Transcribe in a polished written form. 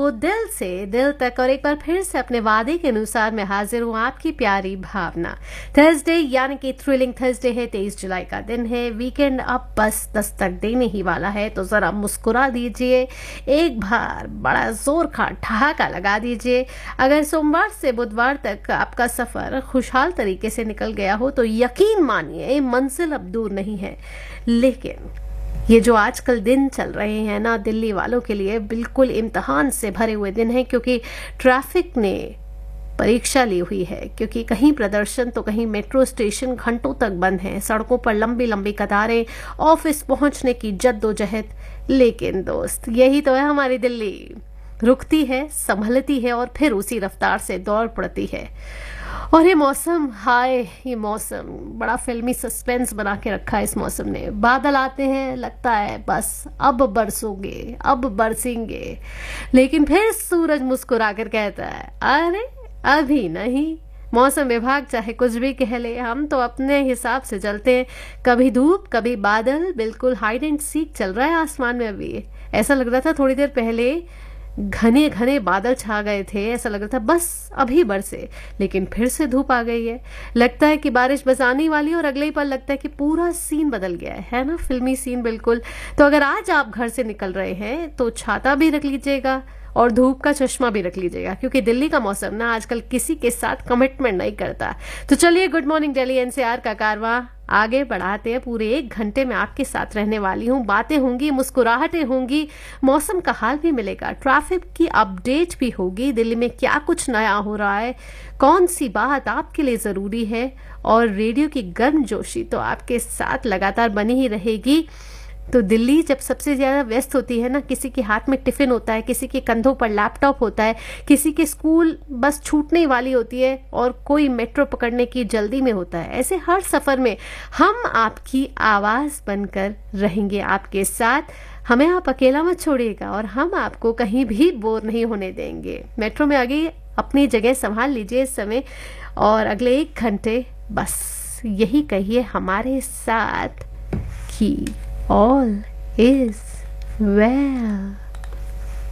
दिल से दिल तक और एक बार फिर से अपने वादे के अनुसार मैं हाजिर हूँ, आपकी प्यारी भावना। थर्सडे यानी कि थ्रिलिंग थर्सडे है, 23 जुलाई का दिन है। वीकेंड अब बस दस्तक देने ही वाला है, तो जरा मुस्कुरा दीजिए, एक बार बड़ा जोर का ठहाका लगा दीजिए। अगर सोमवार से बुधवार तक आपका सफर खुशहाल तरीके से निकल गया हो तो यकीन मानिए मंजिल अब दूर नहीं है। लेकिन ये जो आजकल दिन चल रहे हैं ना, दिल्ली वालों के लिए बिल्कुल इम्तिहान से भरे हुए दिन हैं, क्योंकि ट्रैफिक ने परीक्षा ली हुई है। क्योंकि कहीं प्रदर्शन तो कहीं मेट्रो स्टेशन घंटों तक बंद हैं, सड़कों पर लंबी लंबी कतारें, ऑफिस पहुंचने की जद्दोजहद। लेकिन दोस्त, यही तो है हमारी दिल्ली, रुकती है, संभलती है और फिर उसी रफ्तार से दौड़ पड़ती है। और ये मौसम, हाय ये मौसम बड़ा फिल्मी सस्पेंस बना के रखा है इस मौसम ने। बादल आते हैं, लगता है बस अब बरसोगे, अब बरसेंगे, लेकिन फिर सूरज मुस्कुरा कर कहता है अरे अभी नहीं। मौसम विभाग चाहे कुछ भी कह ले, हम तो अपने हिसाब से चलते हैं। कभी धूप कभी बादल, बिल्कुल हाइड एंड सीक चल रहा है आसमान में। अभी ऐसा लग रहा था थोड़ी देर पहले घने घने बादल छा गए थे, ऐसा लग रहा था बस अभी बरसे, लेकिन फिर से धूप आ गई है। लगता है कि बारिश बस आने वाली, और अगले ही पल लगता है कि पूरा सीन बदल गया है ना, फिल्मी सीन बिल्कुल। तो अगर आज आप घर से निकल रहे हैं तो छाता भी रख लीजिएगा और धूप का चश्मा भी रख लीजिएगा, क्योंकि दिल्ली का मौसम ना आजकल किसी के साथ कमिटमेंट नहीं करता। तो चलिए, गुड मॉर्निंग दिल्ली एनसीआर का कारवां आगे बढ़ाते हैं। पूरे 1 घंटे में आपके साथ रहने वाली हूँ, बातें होंगी, मुस्कुराहटें होंगी, मौसम का हाल भी मिलेगा, ट्रैफिक की अपडेट भी होगी, दिल्ली में क्या कुछ नया हो रहा है, कौन सी बात आपके लिए जरूरी है, और रेडियो की गर्मजोशी तो आपके साथ लगातार बनी ही रहेगी। तो दिल्ली जब सबसे ज्यादा व्यस्त होती है ना, किसी के हाथ में टिफिन होता है, किसी के कंधों पर लैपटॉप होता है, किसी के स्कूल बस छूटने वाली होती है और कोई मेट्रो पकड़ने की जल्दी में होता है। ऐसे हर सफर में हम आपकी आवाज बनकर रहेंगे आपके साथ। हमें आप अकेला मत छोड़िएगा और हम आपको कहीं भी बोर नहीं होने देंगे। मेट्रो में आगे अपनी जगह संभाल लीजिए इस समय, और अगले 1 घंटे बस यही कहिए हमारे साथ कि all is well।